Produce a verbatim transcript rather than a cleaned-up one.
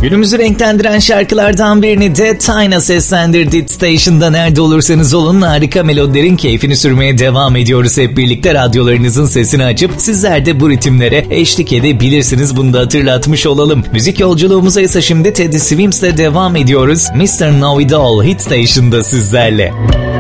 Günümüzü renklendiren şarkılardan birini Dead Tine'a seslendirdi. Station'da nerede olursanız olun harika melodilerin keyfini sürmeye devam ediyoruz hep birlikte. Radyolarınızın sesini açıp sizler de bu ritimlere eşlik edebilirsiniz. Bunu da hatırlatmış olalım. Müzik yolculuğumuza ise şimdi Teddy Swims'le devam ediyoruz. mister Know It All Hit Station'da sizlerle.